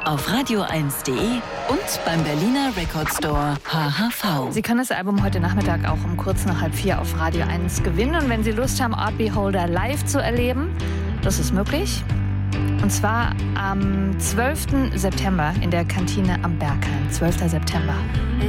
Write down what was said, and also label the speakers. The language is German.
Speaker 1: auf radio1.de und beim Berliner Record Store HHV.
Speaker 2: Sie können das Album heute Nachmittag auch um kurz nach 3:30 auf Radio 1 gewinnen. Und wenn Sie Lust haben, Art Beholder live zu erleben, das ist möglich. Und zwar am 12. September in der Kantine am Berghain. 12. September.